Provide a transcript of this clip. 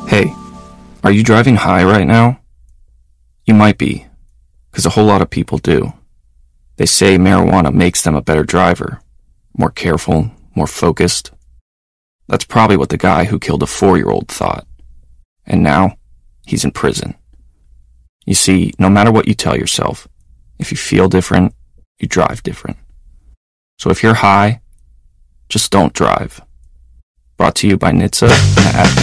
Hey, are you driving high right now? You might be, because a whole lot of people do. They say marijuana makes them a better driver, more careful, more focused. That's probably what the guy who killed a 4-year-old thought. And now, he's in prison. You see, no matter what you tell yourself, if you feel different, you drive different. So if you're high, just don't drive. Brought to you by NHTSA and the